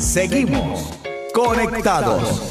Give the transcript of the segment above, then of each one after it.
Seguimos conectados.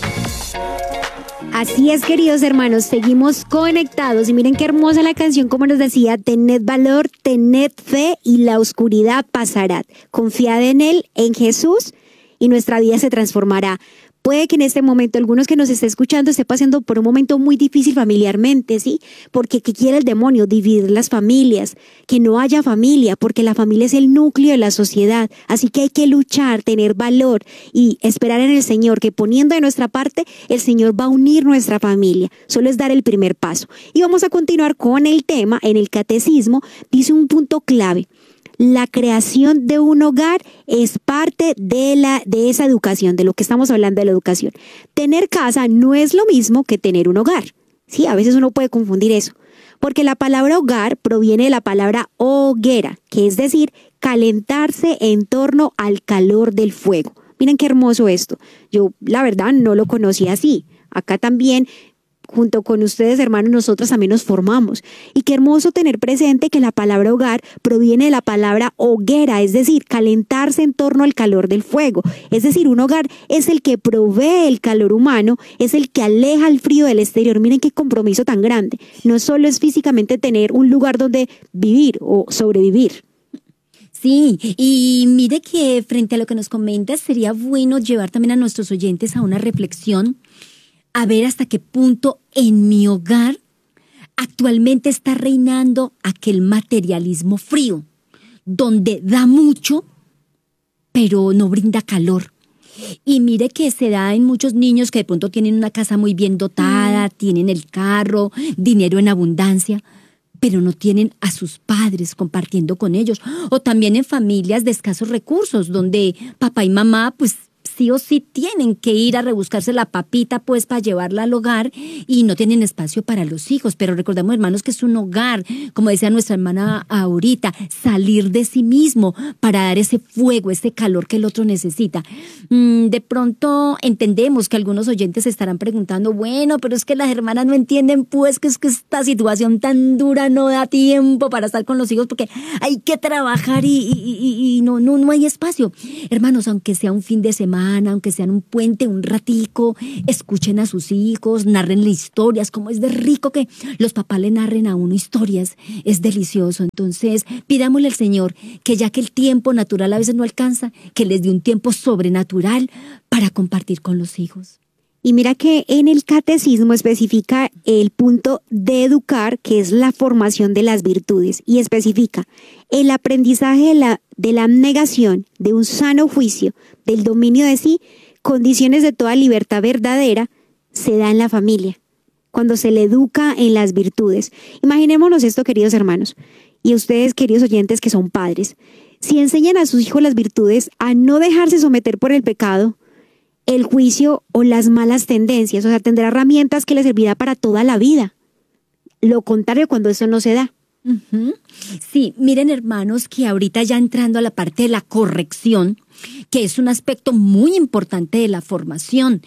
Así es, queridos hermanos, seguimos conectados y miren qué hermosa la canción, como nos decía: tened valor, tened fe y la oscuridad pasará. Confiad en Él, en Jesús, y nuestra vida se transformará. Puede que en este momento algunos que nos esté escuchando esté pasando por un momento muy difícil familiarmente, ¿sí? Porque ¿qué quiere el demonio? Dividir las familias, que no haya familia, porque la familia es el núcleo de la sociedad. Así que hay que luchar, tener valor y esperar en el Señor, que poniendo de nuestra parte, el Señor va a unir nuestra familia. Solo es dar el primer paso. Y vamos a continuar con el tema. En el catecismo dice un punto clave: la creación de un hogar es parte de esa educación, de lo que estamos hablando de la educación. Tener casa no es lo mismo que tener un hogar. Sí, a veces uno puede confundir eso, porque la palabra hogar proviene de la palabra hoguera, que es decir, calentarse en torno al calor del fuego. Miren qué hermoso esto. Yo, la verdad, no lo conocía así. Acá también, junto con ustedes, hermanos, nosotros también nos formamos. Y qué hermoso tener presente que la palabra hogar proviene de la palabra hoguera, es decir, calentarse en torno al calor del fuego. Es decir, un hogar es el que provee el calor humano, es el que aleja el frío del exterior. Miren qué compromiso tan grande. No solo es físicamente tener un lugar donde vivir o sobrevivir. Sí, y mire que frente a lo que nos comentas, sería bueno llevar también a nuestros oyentes a una reflexión, a ver hasta qué punto en mi hogar actualmente está reinando aquel materialismo frío, donde da mucho, pero no brinda calor. Y mire que se da en muchos niños que de pronto tienen una casa muy bien dotada, tienen el carro, dinero en abundancia, pero no tienen a sus padres compartiendo con ellos. O también en familias de escasos recursos, donde papá y mamá pues sí o sí tienen que ir a rebuscarse la papita pues para llevarla al hogar y no tienen espacio para los hijos. Pero recordemos, hermanos, que es un hogar, como decía nuestra hermana ahorita, salir de sí mismo para dar ese fuego, ese calor que el otro necesita. De pronto entendemos que algunos oyentes se estarán preguntando, bueno, pero es que las hermanas no entienden pues que es que esta situación tan dura no da tiempo para estar con los hijos porque hay que trabajar y no hay espacio. Hermanos, aunque sea un fin de semana, aunque sea en un puente, un ratico, escuchen a sus hijos, narrenle historias, como es de rico que los papás le narren a uno historias, es delicioso. Entonces, pidámosle al Señor que ya que el tiempo natural a veces no alcanza, que les dé un tiempo sobrenatural para compartir con los hijos. Y mira que en el catecismo especifica el punto de educar, que es la formación de las virtudes, y especifica el aprendizaje de la abnegación, de un sano juicio, del dominio de sí, condiciones de toda libertad verdadera, se da en la familia, cuando se le educa en las virtudes. Imaginémonos esto, queridos hermanos, y ustedes, queridos oyentes, que son padres. Si enseñan a sus hijos las virtudes, a no dejarse someter por el pecado, el juicio o las malas tendencias, o sea, tendrá herramientas que le servirá para toda la vida. Lo contrario cuando eso no se da. Uh-huh. Sí, miren, hermanos, que ahorita ya entrando a la parte de la corrección, que es un aspecto muy importante de la formación,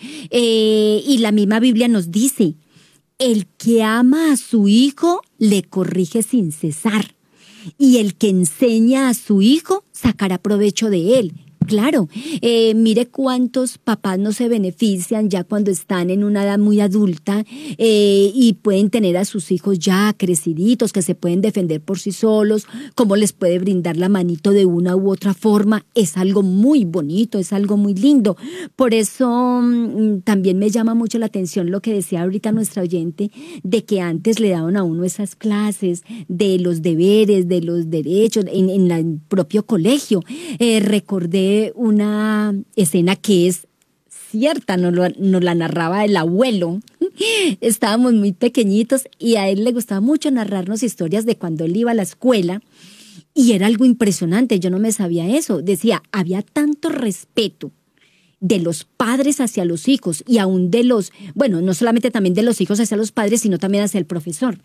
y la misma Biblia nos dice, el que ama a su hijo le corrige sin cesar, y el que enseña a su hijo sacará provecho de él. Claro, mire cuántos papás no se benefician ya cuando están en una edad muy adulta y pueden tener a sus hijos ya creciditos, que se pueden defender por sí solos, cómo les puede brindar la manito de una u otra forma. Es algo muy bonito, es algo muy lindo. Por eso también me llama mucho la atención lo que decía ahorita nuestra oyente, de que antes le daban a uno esas clases de los deberes, de los derechos, en el propio colegio. Recordé una escena que es cierta, nos la narraba el abuelo. Estábamos muy pequeñitos y a él le gustaba mucho narrarnos historias de cuando él iba a la escuela y era algo impresionante, yo no me sabía eso. Decía, había tanto respeto de los padres hacia los hijos y aún de los, bueno, no solamente también de los hijos hacia los padres, sino también hacia el profesor.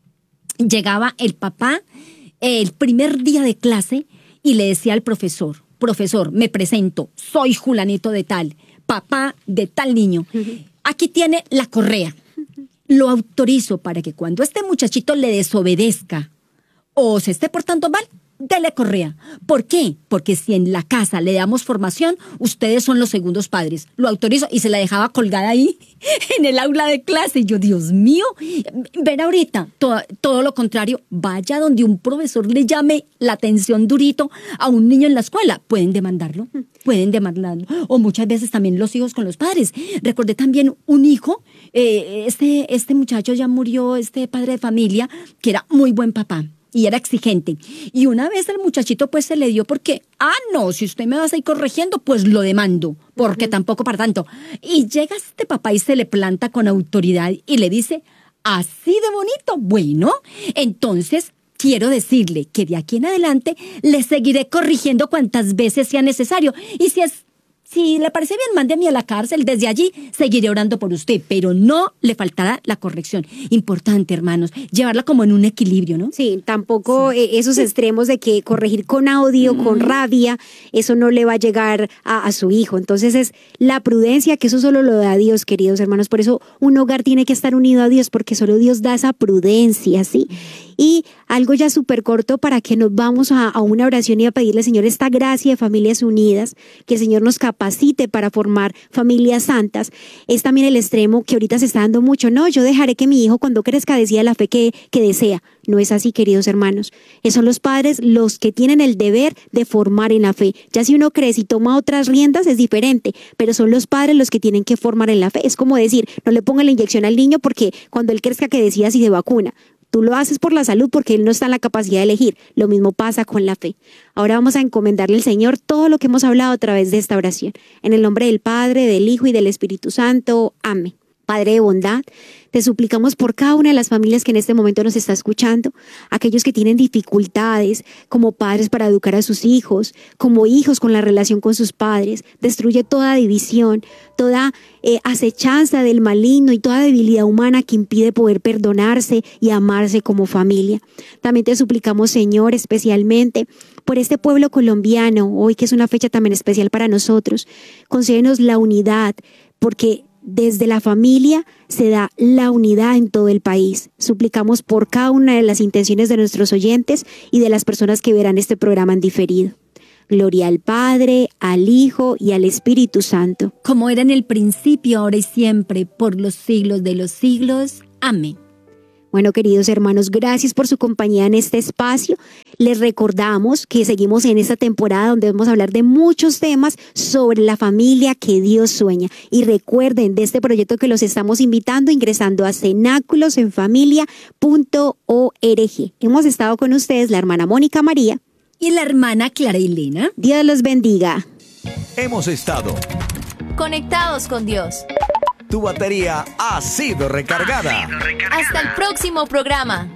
Llegaba el papá el primer día de clase y le decía al profesor, me presento, soy Julanito de tal, papá de tal niño. Aquí tiene la correa. Lo autorizo para que cuando este muchachito le desobedezca o se esté portando mal, dele correa. ¿Por qué? Porque si en la casa le damos formación, ustedes son los segundos padres. Lo autorizo y se la dejaba colgada ahí en el aula de clase. Y yo, Dios mío, ven ahorita, todo lo contrario, vaya donde un profesor le llame la atención durito a un niño en la escuela. Pueden demandarlo. O muchas veces también los hijos con los padres. Recordé también un hijo, este muchacho ya murió, este padre de familia, que era muy buen papá y era exigente. Y una vez el muchachito pues se le dio porque, no, si usted me va a ir corrigiendo, pues lo demando, porque tampoco para tanto. Y llega este papá y se le planta con autoridad y le dice, así de bonito, bueno, entonces quiero decirle que de aquí en adelante le seguiré corrigiendo cuantas veces sea necesario. Y si le parece bien, mándeme a la cárcel. Desde allí seguiré orando por usted, pero no le faltará la corrección. Importante, hermanos, llevarla como en un equilibrio, ¿no? Sí, tampoco esos extremos de que corregir con odio, con rabia, eso no le va a llegar a su hijo. Entonces es la prudencia, que eso solo lo da Dios, queridos hermanos. Por eso un hogar tiene que estar unido a Dios, porque solo Dios da esa prudencia, ¿sí? Y algo ya súper corto para que nos vamos a una oración y a pedirle, Señor, esta gracia de familias unidas, que el Señor nos capacite para formar familias santas. Es también el extremo que ahorita se está dando mucho. No, yo dejaré que mi hijo cuando crezca decida la fe que desea. No es así, queridos hermanos. Son los padres los que tienen el deber de formar en la fe. Ya si uno crece y toma otras riendas es diferente, pero son los padres los que tienen que formar en la fe. Es como decir, no le pongan la inyección al niño porque cuando él crezca que decida si se vacuna. Tú lo haces por la salud porque él no está en la capacidad de elegir. Lo mismo pasa con la fe. Ahora vamos a encomendarle al Señor todo lo que hemos hablado a través de esta oración. En el nombre del Padre, del Hijo y del Espíritu Santo. Amén. Padre de bondad, te suplicamos por cada una de las familias que en este momento nos está escuchando, aquellos que tienen dificultades como padres para educar a sus hijos, como hijos con la relación con sus padres. Destruye toda división, toda acechanza del maligno y toda debilidad humana que impide poder perdonarse y amarse como familia. También te suplicamos, Señor, especialmente por este pueblo colombiano, hoy que es una fecha también especial para nosotros. Concédenos la unidad, porque desde la familia se da la unidad en todo el país. Suplicamos por cada una de las intenciones de nuestros oyentes y de las personas que verán este programa en diferido. Gloria al Padre, al Hijo y al Espíritu Santo. Como era en el principio, ahora y siempre, por los siglos de los siglos. Amén. Bueno, queridos hermanos, gracias por su compañía en este espacio. Les recordamos que seguimos en esta temporada donde vamos a hablar de muchos temas sobre la familia que Dios sueña. Y recuerden de este proyecto que los estamos invitando ingresando a cenáculosenfamilia.org. Hemos estado con ustedes la hermana Mónica María y la hermana Clara Elena. Dios los bendiga. Hemos estado conectados con Dios. Tu batería ha sido recargada. Hasta el próximo programa.